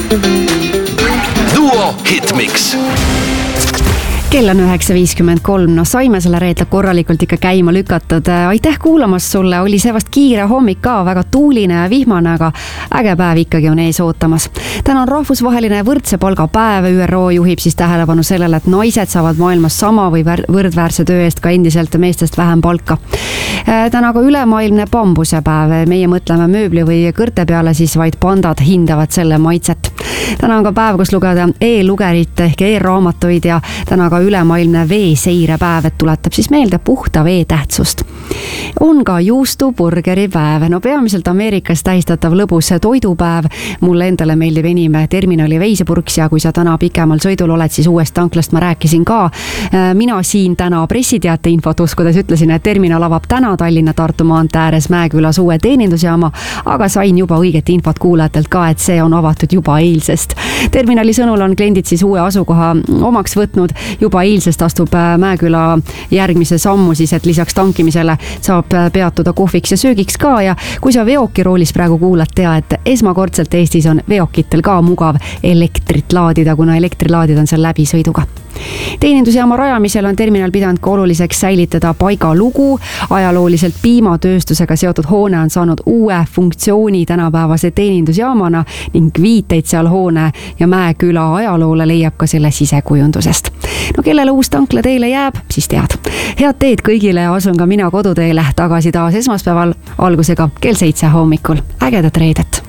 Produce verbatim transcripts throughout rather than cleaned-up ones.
Duo Hitmix. Kell on üheksa viiskümmend kolm, no saime selle reedel korralikult ikka käima lükatud. Aitäh kuulamast sulle, oli see vast kiire hommik ka, väga tuuline ja vihmane, aga äge päev ikkagi on ees ootamas. Täna on rahvusvaheline võrdse palga päev, Ü R O juhib siis tähelepanu sellele, et naised saavad maailmas sama või võrdväärse töö eest ka endiselt meestest vähem palka. Täna ka ülemaailmne bambusepäev, meie mõtleme mööbli või kõrte peale, siis vaid pandad hindavad selle maitset. Täna on ka päev, kus lugeda e-lugerit ehk e-raamatuid ja täna ka ülemaailmne veeseirepäev, et tuletab siis meelde puhta vee tähtsust. On ka juustuburgeri päev, no peamiselt Ameerikas tähistatav lõbus toidupäev. Mulle endale meeldib enim terminali veisepurks ja kui sa täna pikemal sõidul oled, siis uuest tanklast ma rääkisin ka. Mina siin täna pressiteate infotus, kuidas ütlesin, et terminal avab täna Tallinna-Tartu maantee ääres Mäekülas uue teenindusjaama, aga sain juba õiget infot kuulajatelt ka, et see on avatud juba eilsest. Terminali sõnul on kliendid siis uue asukoha omaks võtnud. Juba eilsest astub Mäeküla järgmise sammu siis, et lisaks tankimisele saab peatuda kohviks ja söögiks ka ja kui sa veokiroolis praegu kuulad, tea, et esmakordselt Eestis on veokitel ka mugav elektrit laadida, kuna elektrilaadid on seal läbisõiduga. Teenindusjaama rajamisel on terminal pidanud ka oluliseks säilitada paigalugu. Ajalooliselt piimatööstusega seotud hoone on saanud uue funktsiooni tänapäevase teenindusjaamana ning viiteid seal hoone ja Mäeküla ajaloole leiab ka selle sisekujundusest. No kellele uus tankla teile jääb, siis tead. Head teed kõigile ja asun ka mina koduteele tagasi taas esmaspäeval algusega kell seitse hommikul. Ägedat reedet!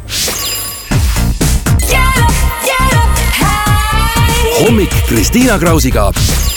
Hommik Kristiina Krausiga.